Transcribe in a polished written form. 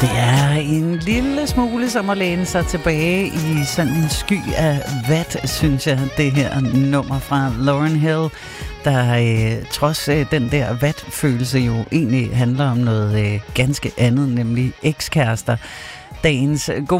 Det er en lille smule som at læne sig tilbage i sådan en sky af vat, synes jeg, det her nummer fra Lauryn Hill, der trods den der vatfølelse jo egentlig handler om noget ganske andet, nemlig ekskærester. Dagens